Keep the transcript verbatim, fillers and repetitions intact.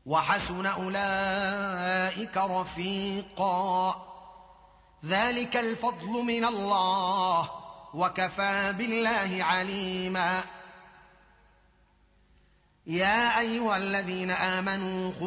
وحسن أولئك رفيقا. ذلك الفضل من الله وكفى بالله عليما. يا أيها الذين آمنوا